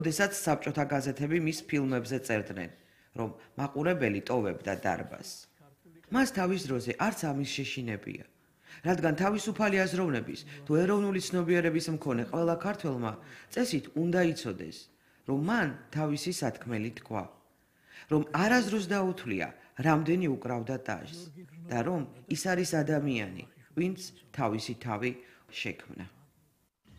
როდესაც საბჭოთა გაზეთები მის ფილმებზე წერდნენ, რომ მაყურებელი ტოვებდა დარბაზს. მას თავის დროზე არც ამის შეშინებია, რადგან თავისუფალი აზროვნების თუ ეროვნული ცნობიერების მქონე ყველა ქართველმა წესით უნდა იცოდეს, რომ მან თავისი სათქმელი თქვა, რომ არასდროს დაუთვლია, რამდენი უკრავდა ტაჟს და რომ ის არის ადამიანი, ვინც თავისი თავი შექმნა.